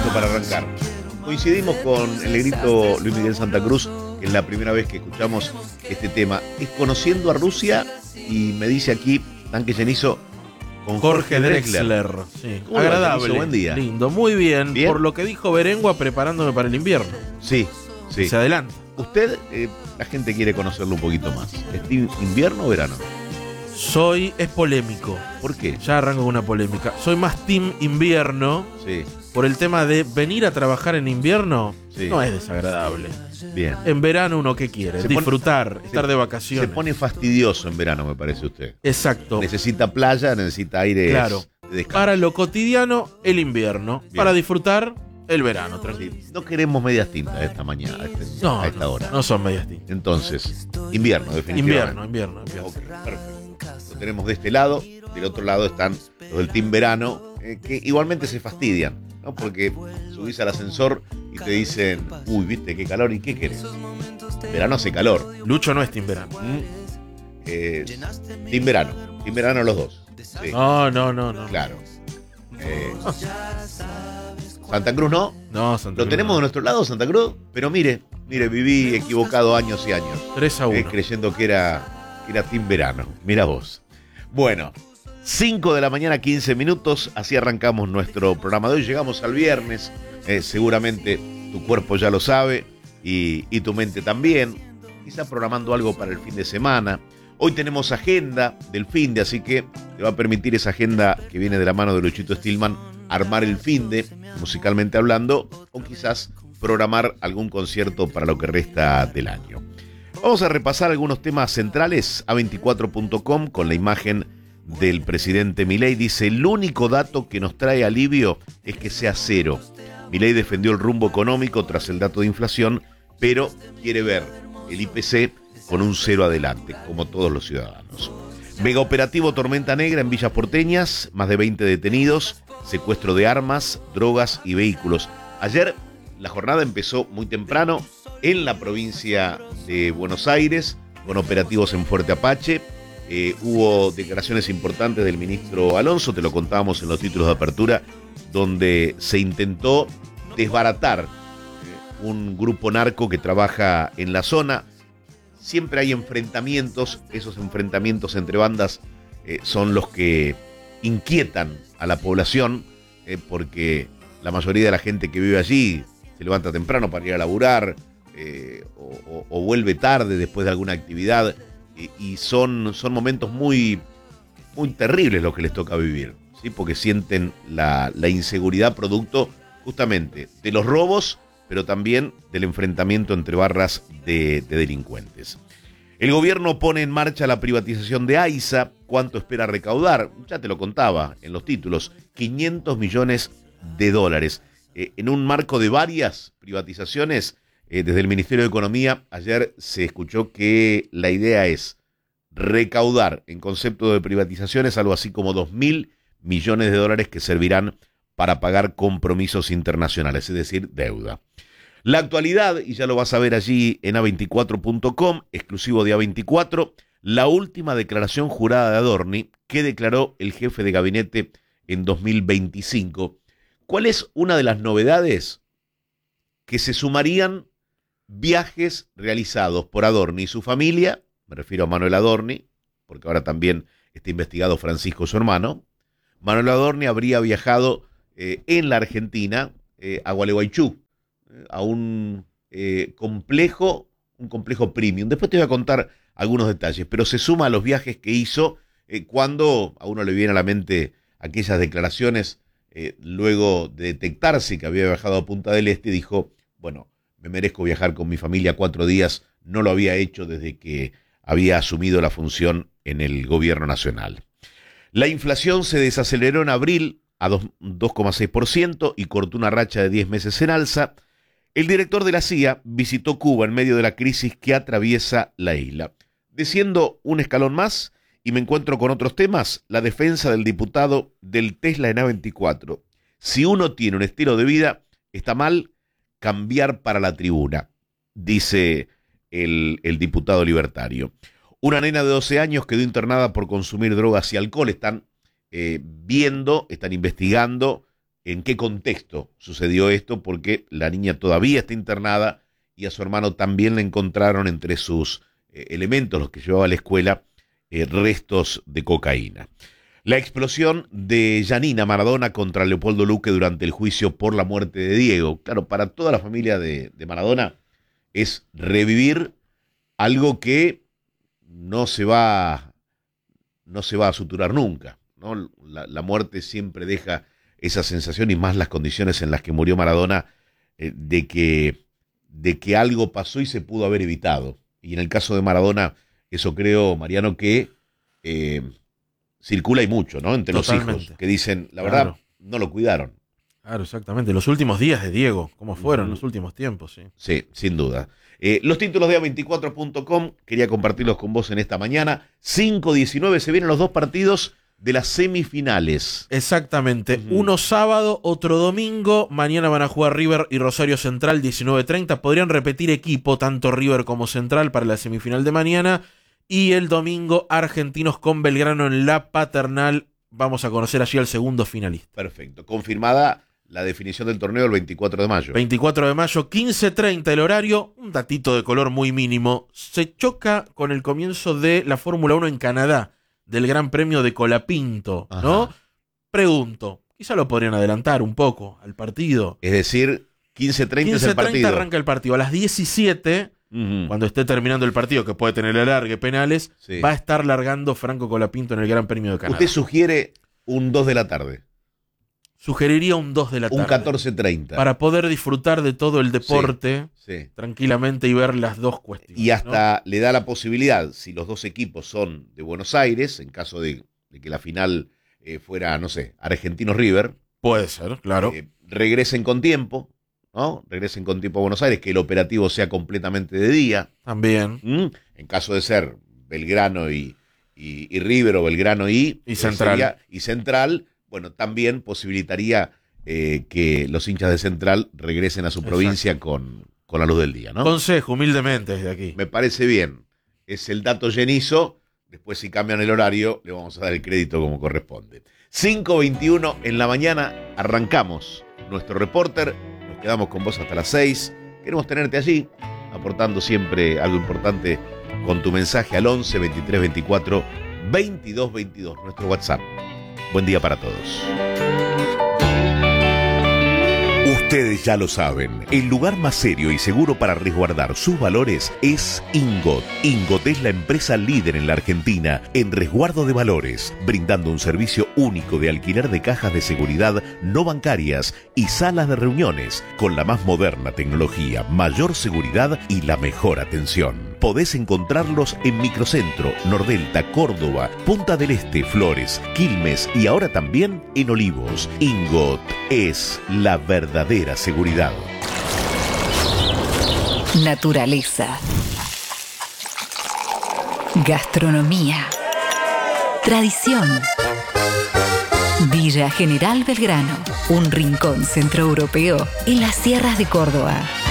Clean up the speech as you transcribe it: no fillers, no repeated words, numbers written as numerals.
listo para arrancar. Coincidimos con el negrito Luis Miguel Santa Cruz, que es la primera vez que escuchamos este tema. Es Conociendo a Rusia, y me dice aquí Tanque Llenizo con Jorge Drexler. Sí. Agradable. Buen día. Lindo, muy bien. ¿Bien? Por lo que dijo Berengua, preparándome para el invierno. Sí, sí. Se adelanta. Usted, la gente quiere conocerlo un poquito más. ¿Es team invierno o verano? Es polémico. ¿Por qué? Ya arranco con una polémica. Soy más team invierno. Sí, Por el tema de venir a trabajar en invierno. Sí. No es desagradable. bien. En verano uno ¿qué quiere? Se Disfrutar, pone- estar de vacaciones. Se pone fastidioso en verano, me parece usted. Exacto. Necesita playa, necesita aire Claro. de descanso. Para lo cotidiano, el invierno. Bien. Para disfrutar, el verano, tranquilo. Sí, no queremos medias tintas esta mañana, a esta hora. No son medias tintas. Entonces, invierno, definitivamente. Invierno. Ok, perfecto. Lo tenemos de este lado. Del otro lado están los del team verano, que igualmente se fastidian, ¿no? Porque subís al ascensor y te dicen, uy, viste qué calor, ¿y qué querés? Verano hace calor. Lucho no es team verano. Team verano los dos. Sí, No. claro. Santa Cruz no. No, Santa Lo Cruz tenemos no. de nuestro lado, Santa Cruz, pero mire, viví equivocado años y años. 3-1. Creyendo que era team verano. Mira vos. Bueno, 5 de la mañana, 15 minutos. Así arrancamos nuestro programa de hoy. Llegamos al viernes. Seguramente tu cuerpo ya lo sabe y tu mente también. Quizá programando algo para el fin de semana. Hoy tenemos agenda del fin de, así que te va a permitir esa agenda que viene de la mano de Luchito Stillman armar el fin de, musicalmente hablando, o quizás programar algún concierto para lo que resta del año. Vamos a repasar algunos temas centrales. A24.com con la imagen del presidente Milei dice: el único dato que nos trae alivio es que sea cero. Milei defendió el rumbo económico tras el dato de inflación, pero quiere ver el IPC con un cero adelante, como todos los ciudadanos. Mega operativo Tormenta Negra en Villas Porteñas, más de 20 detenidos, secuestro de armas, drogas y vehículos. Ayer la jornada empezó muy temprano en la provincia de Buenos Aires, con operativos en Fuerte Apache. Hubo declaraciones importantes del ministro Alonso, te lo contábamos en los títulos de apertura, donde se intentó desbaratar un grupo narco que trabaja en la zona. Siempre hay enfrentamientos, esos enfrentamientos entre bandas son los que inquietan a la población, porque la mayoría de la gente que vive allí se levanta temprano para ir a laburar, o vuelve tarde después de alguna actividad, y son momentos muy, muy terribles los que les toca vivir, ¿sí? Porque sienten la inseguridad producto justamente de los robos, pero también del enfrentamiento entre barras de delincuentes. El gobierno pone en marcha la privatización de AISA. ¿Cuánto espera recaudar? Ya te lo contaba en los títulos, $500 millones. En un marco de varias privatizaciones, desde el Ministerio de Economía, ayer se escuchó que la idea es recaudar en concepto de privatizaciones algo así como $2.000 millones que servirán para pagar compromisos internacionales, es decir, deuda. La actualidad, y ya lo vas a ver allí en A24.com, exclusivo de A24, la última declaración jurada de Adorni, que declaró el jefe de gabinete en 2025. ¿Cuál es una de las novedades? Que se sumarían viajes realizados por Adorni y su familia, me refiero a Manuel Adorni, porque ahora también está investigado Francisco, su hermano. Manuel Adorni habría viajado en la Argentina a Gualeguaychú, a un complejo premium. Después te voy a contar algunos detalles, pero se suma a los viajes que hizo cuando a uno le viene a la mente aquellas declaraciones luego de detectarse que había viajado a Punta del Este. Dijo, bueno, me merezco viajar con mi familia 4 días, no lo había hecho desde que había asumido la función en el gobierno nacional. La inflación se desaceleró en abril a 2,6% y cortó una racha de 10 meses en alza. El director de la CIA visitó Cuba en medio de la crisis que atraviesa la isla. Desciendo un escalón más y me encuentro con otros temas, la defensa del diputado del Tesla en A24. Si uno tiene un estilo de vida, está mal cambiar para la tribuna, dice el diputado libertario. Una nena de 12 años quedó internada por consumir drogas y alcohol. Están investigando en qué contexto sucedió esto, porque la niña todavía está internada y a su hermano también le encontraron entre sus elementos, los que llevaba a la escuela, restos de cocaína. La explosión de Janina Maradona contra Leopoldo Luque durante el juicio por la muerte de Diego. Claro, para toda la familia de Maradona es revivir algo que no se va a suturar nunca, ¿no? La muerte siempre deja esa sensación, y más las condiciones en las que murió Maradona, de que algo pasó y se pudo haber evitado. Y en el caso de Maradona, eso creo, Mariano, que circula y mucho, ¿no? Entre Totalmente. los hijos, que dicen, la verdad, Claro. no lo cuidaron. Claro, exactamente. Los últimos días de Diego, ¿cómo fueron los últimos tiempos? Sí. Sí, sin duda. Los títulos de A24.com, quería compartirlos con vos en esta mañana. 5-19, se vienen los dos partidos de las semifinales. Exactamente. Uno sábado, otro domingo. Mañana van a jugar River y Rosario Central, 19:30. Podrían repetir equipo, tanto River como Central, para la semifinal de mañana. Y el domingo, Argentinos con Belgrano en La Paternal. Vamos a conocer allí al segundo finalista. Perfecto. Confirmada la definición del torneo el 24 de mayo. 24 de mayo, 15:30 el horario. Un datito de color muy mínimo. Se choca con el comienzo de la Fórmula 1 en Canadá, del Gran Premio de Colapinto, ¿no? Ajá. Pregunto, quizá lo podrían adelantar un poco al partido. Es decir, 15:30 es el 15:30 partido. arranca el partido. A las 17, cuando esté terminando el partido, que puede tener alargue, penales, Sí. va a estar largando Franco Colapinto en el Gran Premio de Canadá. Usted sugiere un 2 de la tarde, Sugeriría un 2 de la tarde. un 14:30. Para poder disfrutar de todo el deporte Sí. tranquilamente y ver las dos cuestiones. Y hasta le da la posibilidad, si los dos equipos son de Buenos Aires, en caso de que la final fuera, no sé, Argentinos River, Puede ser, claro. regresen con tiempo, ¿no? Regresen con tiempo a Buenos Aires, que el operativo sea completamente de día. También. En caso de ser Belgrano y River, o Belgrano y Central. Y Central, bueno, también posibilitaría que los hinchas de Central regresen a su provincia con la luz del día, ¿no? Consejo, humildemente, desde aquí. Me parece bien. Es el dato llenizo. Después, si cambian el horario, le vamos a dar el crédito como corresponde. 5:21 en la mañana, arrancamos nuestro reporter. Nos quedamos con vos hasta las 6. Queremos tenerte allí, aportando siempre algo importante con tu mensaje al 11 23 24 22 22, nuestro WhatsApp. Buen día para todos. Ustedes ya lo saben, el lugar más serio y seguro para resguardar sus valores es Ingot. Ingot es la empresa líder en la Argentina en resguardo de valores, brindando un servicio único de alquiler de cajas de seguridad no bancarias y salas de reuniones, con la más moderna tecnología, mayor seguridad y la mejor atención. Podés encontrarlos en Microcentro, Nordelta, Córdoba, Punta del Este, Flores, Quilmes y ahora también en Olivos. Ingot es la verdadera seguridad. Naturaleza. Gastronomía. Tradición. Villa General Belgrano, un rincón centroeuropeo en las sierras de Córdoba.